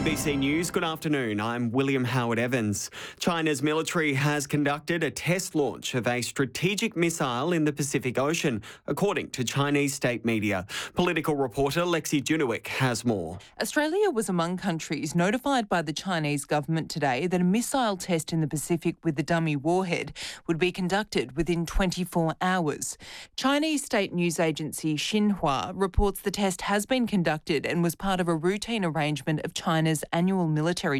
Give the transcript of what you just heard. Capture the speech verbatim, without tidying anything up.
A B C News, good afternoon. I'm William Howard Evans. China's military has conducted a test launch of a strategic missile in the Pacific Ocean, according to Chinese state media. Political reporter Lexi Junowick has more. Australia was among countries notified by the Chinese government today that a missile test in the Pacific with the dummy warhead would be conducted within twenty-four hours. Chinese state news agency Xinhua reports the test has been conducted and was part of a routine arrangement of China's annual military